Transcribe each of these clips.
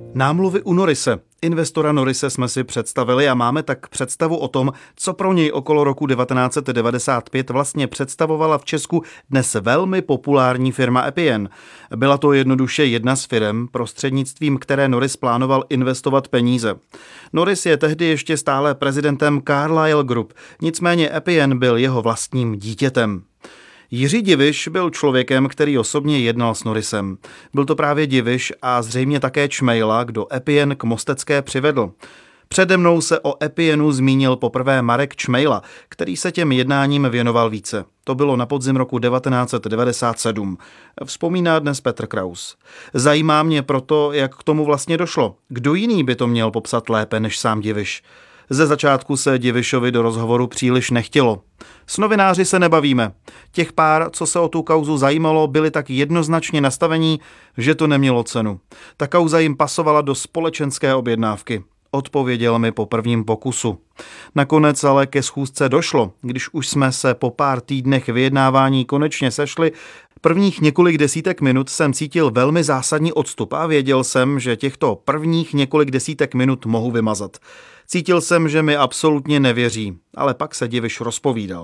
Námluvy u Norrise. Investora Norrise jsme si představili a máme tak představu o tom, co pro něj okolo roku 1995 vlastně představovala v Česku dnes velmi populární firma Appian. Byla to jednoduše jedna z firem, prostřednictvím které Norris plánoval investovat peníze. Norris je tehdy ještě stále prezidentem Carlyle Group, nicméně Appian byl jeho vlastním dítětem. Jiří Diviš byl člověkem, který osobně jednal s Norrisem. Byl to právě Diviš a zřejmě také Čmejla, kdo Appian k Mostecké přivedl. Přede mnou se o Appianu zmínil poprvé Marek Čmejla, který se těm jednáním věnoval více. To bylo na podzim roku 1997. Vzpomíná dnes Petr Kraus. Zajímá mě proto, jak k tomu vlastně došlo. Kdo jiný by to měl popsat lépe než sám Diviš? Ze začátku se Divišovi do rozhovoru příliš nechtělo. S novináři se nebavíme. Těch pár, co se o tu kauzu zajímalo, byli tak jednoznačně nastavení, že to nemělo cenu. Ta kauza jim pasovala do společenské objednávky. Odpověděl mi po prvním pokusu. Nakonec ale ke schůzce došlo, když už jsme se po pár týdnech vyjednávání konečně sešli. Prvních několik desítek minut jsem cítil velmi zásadní odstup a věděl jsem, že těchto prvních několik desítek minut mohu vymazat. Cítil jsem, že mi absolutně nevěří, ale pak se Diviš rozpovídal.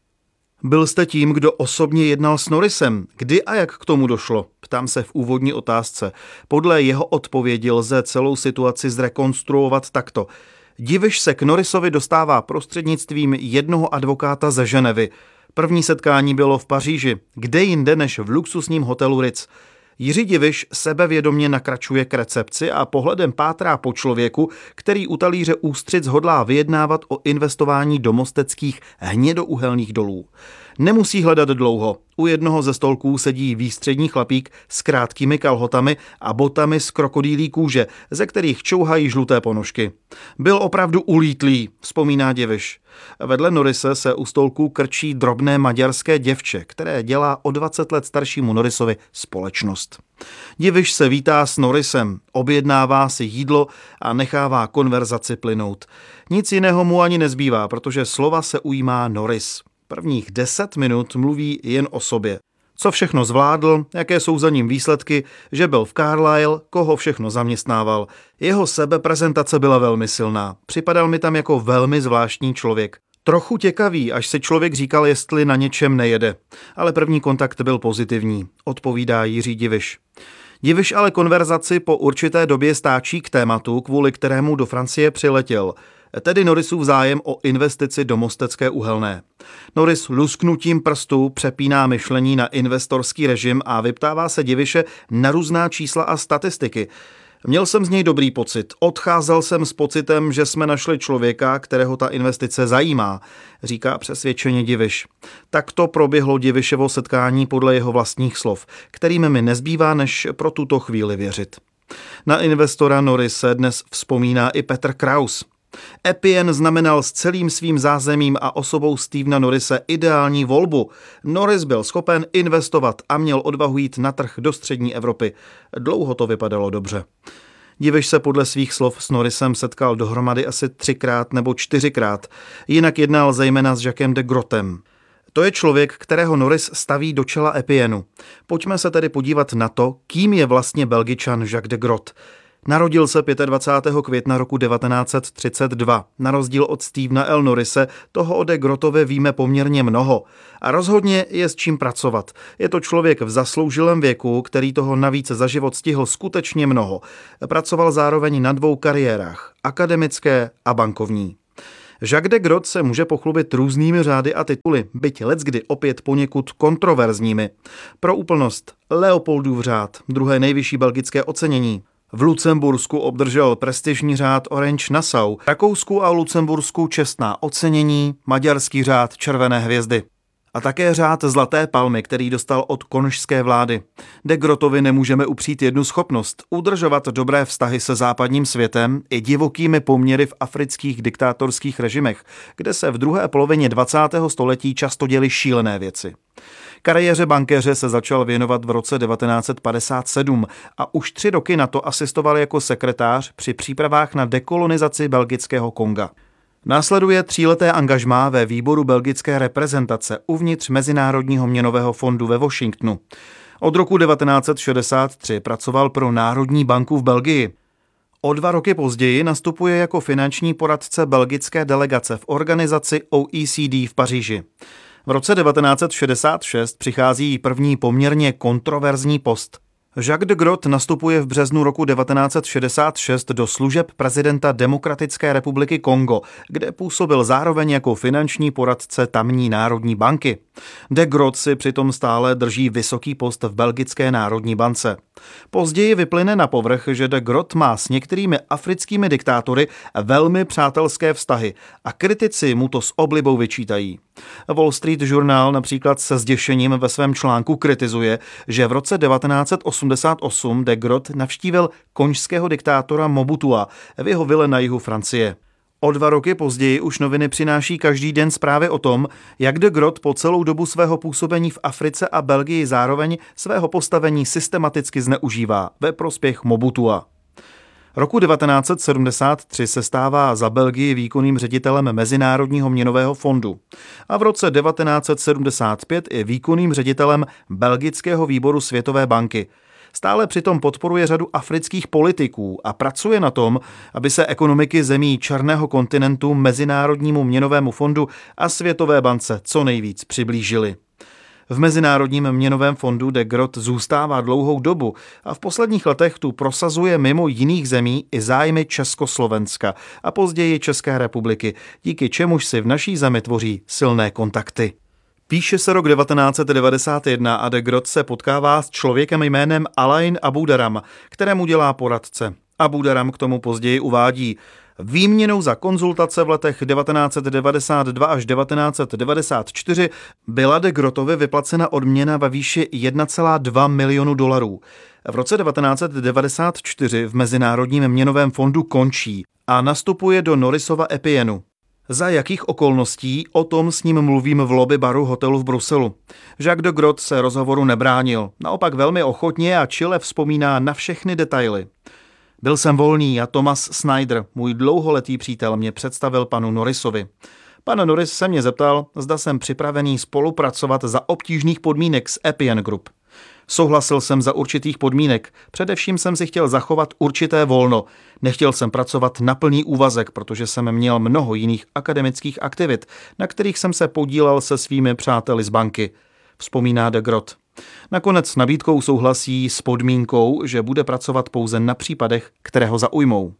Byl jste tím, kdo osobně jednal s Norrisem. Kdy a jak k tomu došlo? Ptám se v úvodní otázce. Podle jeho odpovědi lze celou situaci zrekonstruovat takto. Diviš se k Norrisovi dostává prostřednictvím jednoho advokáta ze Ženevy. První setkání bylo v Paříži, kde jinde než v luxusním hotelu Ritz. Jiří Diviš sebevědomě nakračuje k recepci a pohledem pátrá po člověku, který u talíře ústřic hodlá vyjednávat o investování do mosteckých hnědouhelných dolů. Nemusí hledat dlouho. U jednoho ze stolků sedí výstřední chlapík s krátkými kalhotami a botami z krokodýlí kůže, ze kterých čouhají žluté ponožky. Byl opravdu ulítlý, vzpomíná Diviš. Vedle Norrise se u stolku krčí drobné maďarské děvče, které dělá o 20 let staršímu Norrisovi společnost. Diviš se vítá s Norrisem, objednává si jídlo a nechává konverzaci plynout. Nic jiného mu ani nezbývá, protože slova se ujímá Norris. Prvních 10 minut mluví jen o sobě. Co všechno zvládl, jaké jsou za ním výsledky, že byl v Carlyle, koho všechno zaměstnával. Jeho sebeprezentace byla velmi silná. Připadal mi tam jako velmi zvláštní člověk. Trochu těkavý, až se člověk říkal, jestli na něčem nejede. Ale první kontakt byl pozitivní, odpovídá Jiří Diviš. Diviš ale konverzaci po určité době stáčí k tématu, kvůli kterému do Francie přiletěl. Tedy Norrisův zájem o investici do Mostecké uhelné. Norris lusknutím prstů přepíná myšlení na investorský režim a vyptává se Diviše na různá čísla a statistiky. Měl jsem z něj dobrý pocit. Odcházel jsem s pocitem, že jsme našli člověka, kterého ta investice zajímá, říká přesvědčeně Diviš. Takto proběhlo Diviševo setkání podle jeho vlastních slov, kterým mi nezbývá, než pro tuto chvíli věřit. Na investora Norrise dnes vzpomíná i Petr Kraus. Appian znamenal s celým svým zázemím a osobou Stevena Norrise ideální volbu. Norris byl schopen investovat a měl odvahu jít na trh do střední Evropy. Dlouho to vypadalo dobře. Diviš se podle svých slov s Norrisem setkal dohromady asi 3x nebo 4x. Jinak jednal zejména s Jacquem de Grottem. To je člověk, kterého Norris staví do čela Appianu. Pojďme se tedy podívat na to, kým je vlastně Belgičan Jacques de Grot. Narodil se 25. května roku 1932. Na rozdíl od Stevena L. Norrise, toho o de Grottovi víme poměrně mnoho. A rozhodně je s čím pracovat. Je to člověk v zasloužilém věku, který toho navíc za život stihl skutečně mnoho. Pracoval zároveň na 2 kariérách, akademické a bankovní. Jacques de Grot se může pochlubit různými řády a tituly, byť leckdy opět poněkud kontroverzními. Pro úplnost Leopoldův řád, druhé nejvyšší belgické ocenění. V Lucembursku obdržel prestižní řád Orange Nassau, v Rakousku a Lucembursku čestná ocenění, maďarský řád Červené hvězdy. A také řád Zlaté palmy, který dostal od konžské vlády. De Grottovi nemůžeme upřít jednu schopnost – udržovat dobré vztahy se západním světem i divokými poměry v afrických diktátorských režimech, kde se v druhé polovině 20. století často děly šílené věci. Kariéře bankéře se začal věnovat v roce 1957 a už 3 roky na to asistoval jako sekretář při přípravách na dekolonizaci belgického Konga. Následuje 3leté angažmá ve výboru belgické reprezentace uvnitř Mezinárodního měnového fondu ve Washingtonu. Od roku 1963 pracoval pro Národní banku v Belgii. O 2 roky později nastupuje jako finanční poradce belgické delegace v organizaci OECD v Paříži. V roce 1966 přichází první poměrně kontroverzní post. Jacques de Groot nastupuje v březnu roku 1966 do služeb prezidenta Demokratické republiky Kongo, kde působil zároveň jako finanční poradce tamní národní banky. De Groot si přitom stále drží vysoký post v belgické národní bance. Později vyplyne na povrch, že de Groot má s některými africkými diktátory velmi přátelské vztahy a kritici mu to s oblibou vyčítají. Wall Street Journal například se zděšením ve svém článku kritizuje, že v roce 1988 de Groot navštívil konžského diktátora Mobutua v jeho vile na jihu Francie. O 2 roky později už noviny přináší každý den zprávy o tom, jak de Groot po celou dobu svého působení v Africe a Belgii zároveň svého postavení systematicky zneužívá ve prospěch Mobutua. Roku 1973 se stává za Belgii výkonným ředitelem Mezinárodního měnového fondu a v roce 1975 i výkonným ředitelem Belgického výboru Světové banky. Stále přitom podporuje řadu afrických politiků a pracuje na tom, aby se ekonomiky zemí černého kontinentu Mezinárodnímu měnovému fondu a Světové bance co nejvíc přiblížily. V Mezinárodním měnovém fondu de Groot zůstává dlouhou dobu a v posledních letech tu prosazuje mimo jiných zemí i zájmy Československa a později České republiky, díky čemuž si v naší zemi tvoří silné kontakty. Píše se rok 1991 a de Groot se potkává s člověkem jménem Alain Aboudaram, kterému dělá poradce. Aboudaram k tomu později uvádí: výměnou za konzultace v letech 1992 až 1994 byla de Grootovi vyplacena odměna ve výši 1,2 milionu dolarů. V roce 1994 v Mezinárodním měnovém fondu končí a nastupuje do Norrisova Epienu. Za jakých okolností, o tom s ním mluvím v lobby baru hotelu v Bruselu. Jacques de Groot se rozhovoru nebránil, naopak velmi ochotně a čile vzpomíná na všechny detaily. Byl jsem volný a Thomas Snyder, můj dlouholetý přítel, mě představil panu Norrisovi. Pan Norris se mě zeptal, zda jsem připravený spolupracovat za obtížných podmínek s Epien Group. Souhlasil jsem za určitých podmínek, především jsem si chtěl zachovat určité volno. Nechtěl jsem pracovat na plný úvazek, protože jsem měl mnoho jiných akademických aktivit, na kterých jsem se podílel se svými přáteli z banky, vzpomíná de Groot. Nakonec s nabídkou souhlasí s podmínkou, že bude pracovat pouze na případech, které ho zaujmou.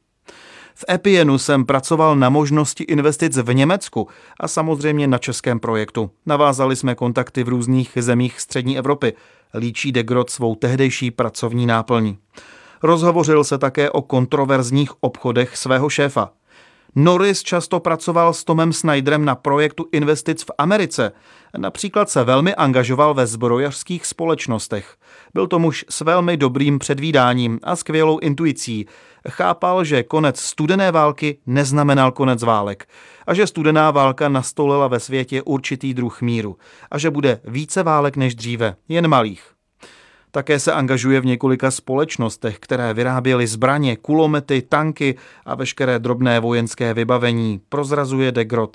V Epienu jsem pracoval na možnosti investic v Německu a samozřejmě na českém projektu. Navázali jsme kontakty v různých zemích střední Evropy, líčí de Groot svou tehdejší pracovní náplň. Rozhovořil se také o kontroverzních obchodech svého šéfa. Norris často pracoval s Tomem Snyderem na projektu investic v Americe. Například se velmi angažoval ve zbrojařských společnostech. Byl to muž s velmi dobrým předvídáním a skvělou intuicí. Chápal, že konec studené války neznamenal konec válek a že studená válka nastolila ve světě určitý druh míru a že bude více válek než dříve, jen malých. Také se angažuje v několika společnostech, které vyráběly zbraně, kulomety, tanky a veškeré drobné vojenské vybavení, prozrazuje de Groot.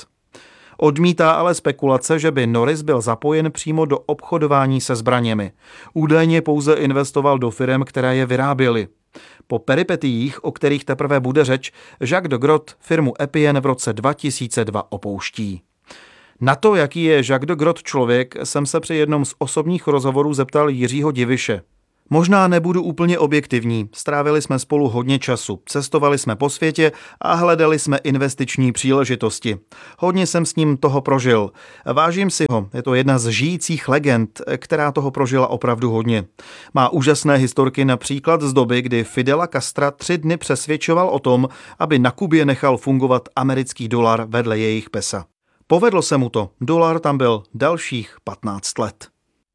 Odmítá ale spekulace, že by Norris byl zapojen přímo do obchodování se zbraněmi. Údajně pouze investoval do firem, které je vyráběly. Po peripetiích, o kterých teprve bude řeč, Jacques de Groot firmu Epien v roce 2002 opouští. Na to, jaký je Jacques de Groot člověk, jsem se při jednom z osobních rozhovorů zeptal Jiřího Diviše. Možná nebudu úplně objektivní, strávili jsme spolu hodně času, cestovali jsme po světě a hledali jsme investiční příležitosti. Hodně jsem s ním toho prožil. Vážím si ho, je to jedna z žijících legend, která toho prožila opravdu hodně. Má úžasné historky například z doby, kdy Fidela Castra 3 dny přesvědčoval o tom, aby na Kubě nechal fungovat americký dolar vedle jejich pesa. Povedlo se mu to, dolar tam byl dalších 15 let.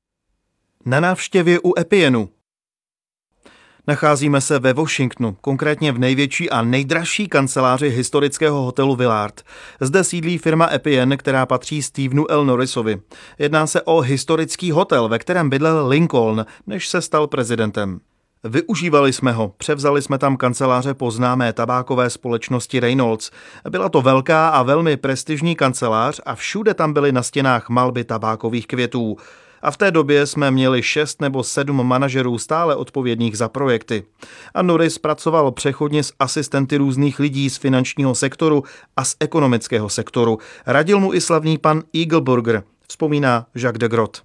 Na návštěvě u Epienu. Nacházíme se ve Washingtonu, konkrétně v největší a nejdražší kanceláři historického hotelu Willard. Zde sídlí firma Epien, která patří Stevenu L. Norrisovi. Jedná se o historický hotel, ve kterém bydlel Lincoln, než se stal prezidentem. Využívali jsme ho, převzali jsme tam kanceláře po známé tabákové společnosti Reynolds. Byla to velká a velmi prestižní kancelář a všude tam byly na stěnách malby tabákových květů. A v té době jsme měli 6 nebo 7 manažerů stále odpovědných za projekty. A Norris pracoval přechodně s asistenty různých lidí z finančního sektoru a z ekonomického sektoru. Radil mu i slavný pan Eagleburger, vzpomíná Jacques de Groot.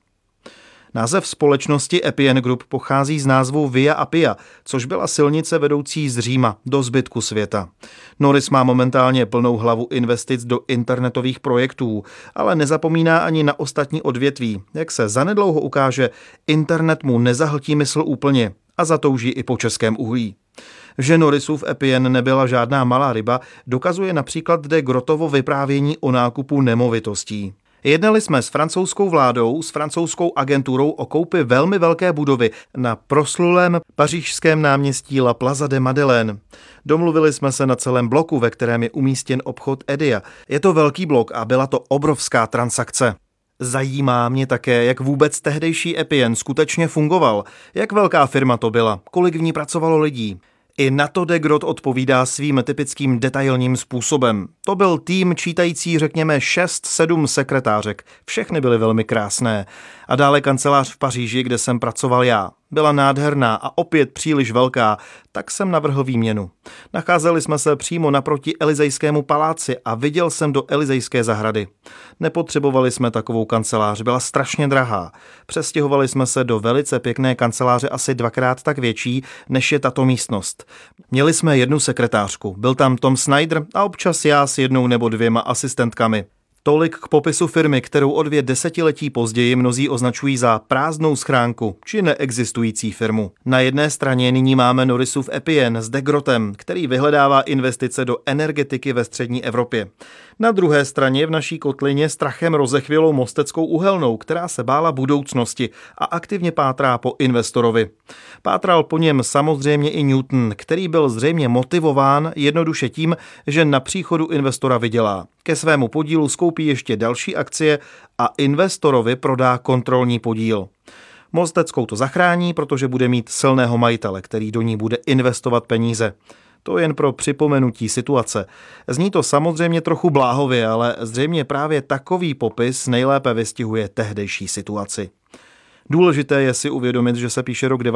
Název společnosti Appian Group pochází z názvu Via Appia, což byla silnice vedoucí z Říma do zbytku světa. Norris má momentálně plnou hlavu investic do internetových projektů, ale nezapomíná ani na ostatní odvětví. Jak se zanedlouho ukáže, internet mu nezahltí mysl úplně a zatouží i po českém uhlí. Že Norrisův Appian nebyla žádná malá ryba, dokazuje například de Grootovo vyprávění o nákupu nemovitostí. Jednali jsme s francouzskou vládou, s francouzskou agenturou o koupi velmi velké budovy na proslulém pařížském náměstí La Plaza de Madeleine. Domluvili jsme se na celém bloku, ve kterém je umístěn obchod Edia. Je to velký blok a byla to obrovská transakce. Zajímá mě také, jak vůbec tehdejší Appian skutečně fungoval, jak velká firma to byla, kolik v ní pracovalo lidí. I na to de Groot odpovídá svým typickým detailním způsobem. To byl tým čítající, řekněme, 6-7 sekretářek. Všechny byly velmi krásné. A dále kancelář v Paříži, kde jsem pracoval já. Byla nádherná a opět příliš velká, tak jsem navrhl výměnu. Nacházeli jsme se přímo naproti Elizejskému paláci a viděl jsem do Elizejské zahrady. Nepotřebovali jsme takovou kancelář, byla strašně drahá. Přestěhovali jsme se do velice pěkné kanceláře asi 2krát tak větší, než je tato místnost. Měli jsme jednu sekretářku, byl tam Tom Snyder a občas já s 1 nebo 2 asistentkami. Tolik k popisu firmy, kterou o 2 desetiletí později mnozí označují za prázdnou schránku či neexistující firmu. Na jedné straně nyní máme Norrisův Appian s de Grootem, který vyhledává investice do energetiky ve střední Evropě. Na druhé straně v naší kotlině strachem rozechvělou Mosteckou uhelnou, která se bála budoucnosti a aktivně pátrá po investorovi. Pátral po něm samozřejmě i Newton, který byl zřejmě motivován jednoduše tím, že na příchodu investora vydělá. Ke svému podílu skoupí ještě další akcie a investorovi prodá kontrolní podíl. Mosteckou to zachrání, protože bude mít silného majitele, který do ní bude investovat peníze. To jen pro připomenutí situace. Zní to samozřejmě trochu bláhově, ale zřejmě právě takový popis nejlépe vystihuje tehdejší situaci. Důležité je si uvědomit, že se píše rok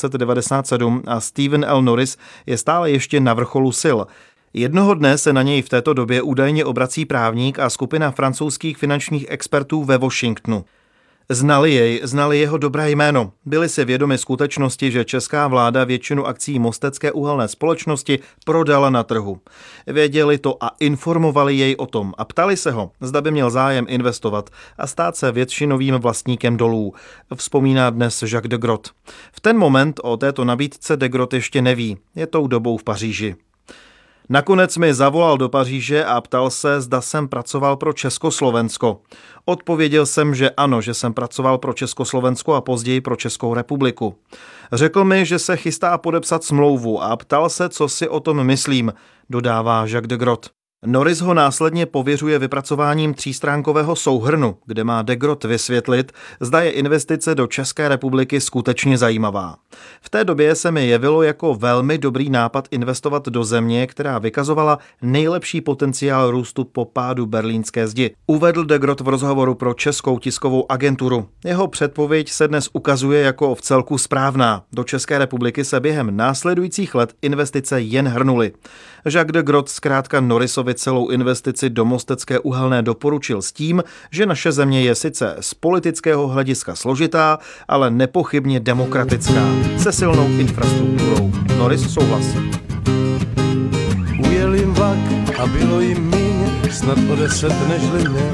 1997 a Stephen L. Norris je stále ještě na vrcholu sil. Jednoho dne se na něj v této době údajně obrací právník a skupina francouzských finančních expertů ve Washingtonu. Znali jeho dobré jméno. Byli si vědomi skutečnosti, že česká vláda většinu akcí Mostecké uhelné společnosti prodala na trhu. Věděli to a informovali jej o tom a ptali se ho, zda by měl zájem investovat a stát se většinovým vlastníkem dolů, vzpomíná dnes Jacques de Groot. V ten moment o této nabídce de Groot ještě neví, je tou dobou v Paříži. Nakonec mi zavolal do Paříže a ptal se, zda jsem pracoval pro Československo. Odpověděl jsem, že ano, že jsem pracoval pro Československo a později pro Českou republiku. Řekl mi, že se chystá podepsat smlouvu a ptal se, co si o tom myslím, dodává Jacques de Groot. Norris ho následně pověřuje vypracováním 3stránkového souhrnu, kde má de Groot vysvětlit, zda je investice do České republiky skutečně zajímavá. V té době se mi jevilo jako velmi dobrý nápad investovat do země, která vykazovala nejlepší potenciál růstu po pádu berlínské zdi, uvedl de Groot v rozhovoru pro Českou tiskovou agenturu. Jeho předpověď se dnes ukazuje jako vcelku správná. Do České republiky se během následujících let investice jen hrnuly. Jacques de Groot zkrátka Norrisovi celou investici do Mostecké uhelné doporučil s tím, že naše země je sice z politického hlediska složitá, ale nepochybně demokratická, se silnou infrastrukturou. Norris souhlasí. Ujel jim vlak a bylo jim míň, snad o 10 nežli mě.